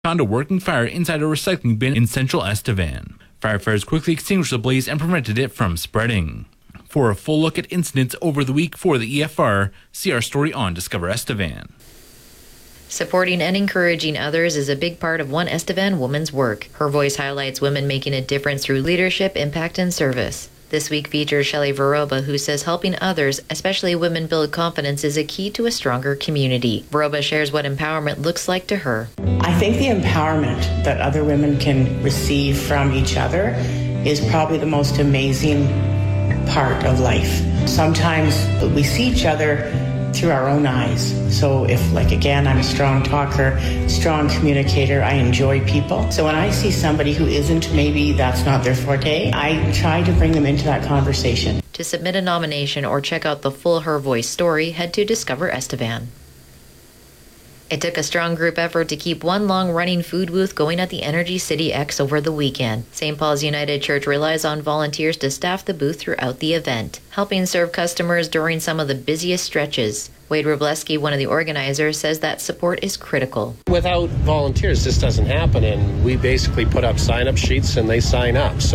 found a working fire inside a recycling bin in central Estevan. Firefighters quickly extinguished the blaze and prevented it from spreading. For a full look at incidents over the week for the EFR, see our story on Discover Estevan. Supporting and encouraging others is a big part of One Estevan Woman's work. Her voice highlights women making a difference through leadership, impact, and service. This week features Shelley Varoba, who says helping others, especially women, build confidence is a key to a stronger community. Varoba shares what empowerment looks like to her. I think the empowerment that other women can receive from each other is probably the most amazing part of life. Sometimes we see each other through our own eyes. So if, like, again, I'm a strong talker, strong communicator, I enjoy people. So when I see somebody who isn't, maybe that's not their forte, I try to bring them into that conversation. To submit a nomination or check out the full Her Voice story, head to Discover Estevan. It took a strong group effort to keep one long-running food booth going at the Energy City X over the weekend. St. Paul's United Church relies on volunteers to staff the booth throughout the event, helping serve customers during some of the busiest stretches. Wade Robleski, one of the organizers, says that support is critical. Without volunteers, this doesn't happen, and we basically put up sign-up sheets and they sign up. So